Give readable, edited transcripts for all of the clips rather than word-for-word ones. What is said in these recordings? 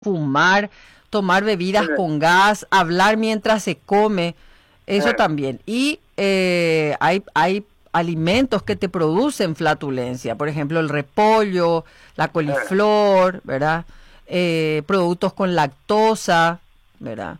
fumar, tomar bebidas con gas, hablar mientras se come, eso también. Y hay alimentos que te producen flatulencia, por ejemplo, el repollo, la coliflor, ¿verdad? Productos con lactosa, ¿verdad?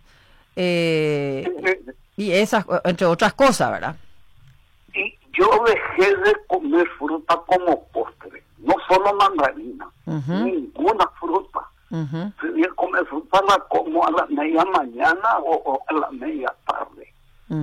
Y esas, entre otras cosas, ¿verdad? Y yo dejé de comer fruta como postre, no solo mandarina, ninguna fruta. Si bien comer fruta la como a la media mañana o a la media tarde.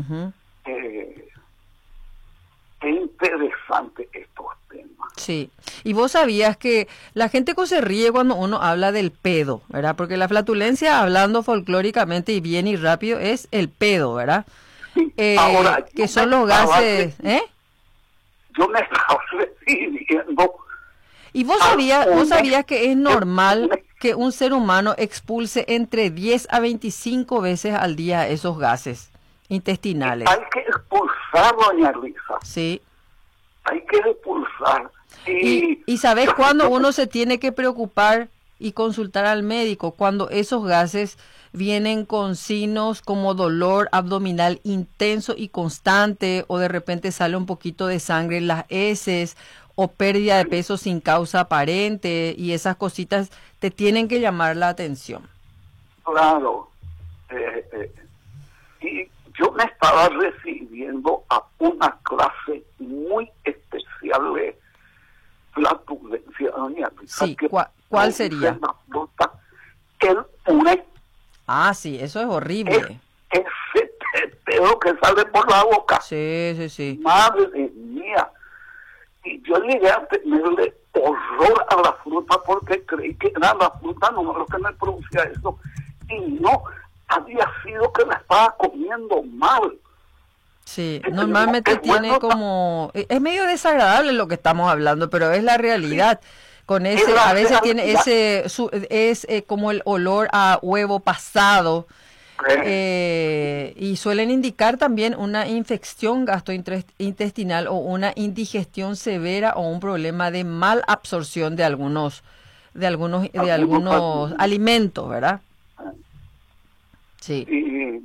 Qué interesante estos temas. Sí, y vos sabías que la gente se ríe cuando uno habla del pedo, ¿verdad? Porque la flatulencia, hablando folclóricamente y bien y rápido, es el pedo, ¿verdad? Sí. Ahora, que son los gases, yo me estaba refiriendo. Y vos sabías que es normal que un ser humano expulse entre 10 a 25 veces al día esos gases intestinales. Hay que expulsar, doña Luisa. Sí. Hay que expulsar. ¿Y sabes cuándo uno se tiene que preocupar y consultar al médico? Cuando esos gases vienen con signos como dolor abdominal intenso y constante, o de repente sale un poquito de sangre en las heces, o pérdida de peso sin causa aparente, y esas cositas te tienen que llamar la atención. Claro. Y yo me estaba refiriendo a una clase muy especial de flatulencia, doña Luisa. Sí, ¿cuál sería? El puré. Ah, sí, eso es horrible. Ese pedo que sale por la boca. Sí. Madre mía. Y yo llegué a tenerle horror a la fruta porque creí que era la fruta, no lo que me producía eso. Y no, había sido que la estaba comiendo mal. Sí, normalmente tiene como... Es medio desagradable lo que estamos hablando, pero es la realidad. Con ese, a veces tiene ese... es como el olor a huevo pasado. Y suelen indicar también una infección gastrointestinal o una indigestión severa o un problema de mal absorción de algunos alimentos, ¿verdad? Sí.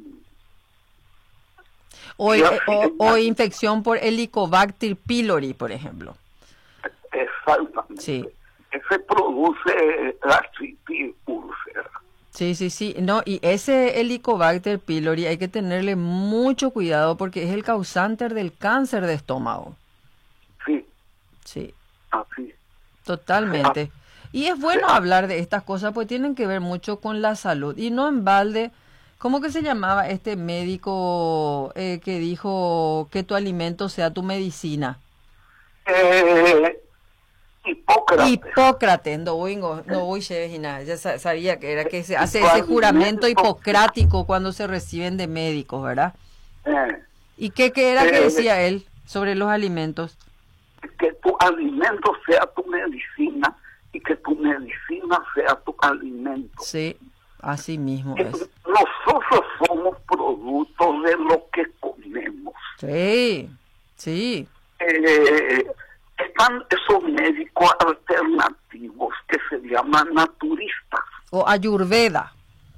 O infección por Helicobacter pylori, por ejemplo. Exactamente. Sí. Ese produce gastritis, úlcera. Sí. No, y ese Helicobacter pylori hay que tenerle mucho cuidado porque es el causante del cáncer de estómago. Sí. Así. Totalmente. Y es bueno hablar de estas cosas porque tienen que ver mucho con la salud. Y no en balde, ¿cómo que se llamaba este médico que dijo que tu alimento sea tu medicina? Hipócrates, no voy nada. Ya sabía que era que se hace ese juramento hipocrático cuando se reciben de médicos, ¿verdad? ¿Y qué era que decía él sobre los alimentos? Que tu alimento sea tu medicina y que tu medicina sea tu alimento. Sí, así mismo es. Nosotros somos productos de lo que comemos. Sí. Están esos médicos alternativos que se llaman naturistas. O ayurveda.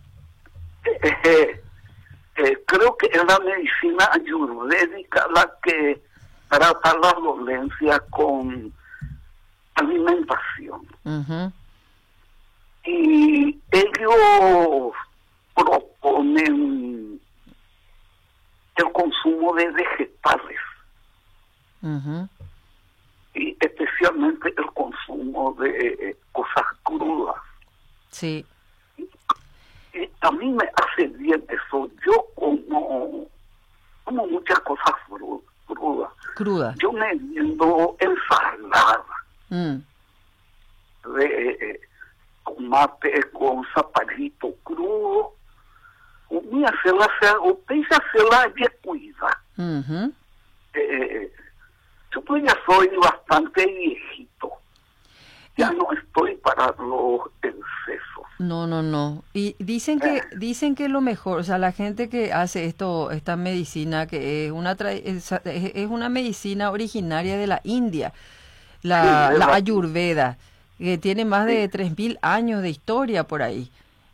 Creo que es la medicina ayurvédica la que trata la dolencia con alimentación. Y ellos proponen el consumo de vegetales. Y especialmente el consumo de cosas crudas. Sí. Y a mí me hace bien eso. Yo como muchas cosas crudas. Yo me viendo ensalada de tomate con zapallito crudo. Usted se la cuida. Yo ya soy bastante viejito. Ya no estoy para los excesos. No. Y dicen que lo mejor, o sea, la gente que hace esta medicina, que es una medicina originaria de la India, la ayurveda, que tiene más de 3000 años de historia por ahí.